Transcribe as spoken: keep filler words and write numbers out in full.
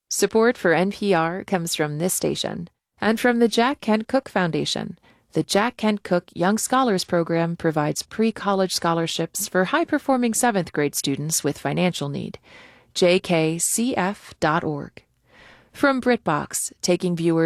Support for N P R comes from this station and from the Jack Kent Cooke Foundation. The Jack Kent Cooke Young Scholars Program provides pre-college scholarships for high-performing seventh grade students with financial need. j k c f dot org. From BritBox, taking viewers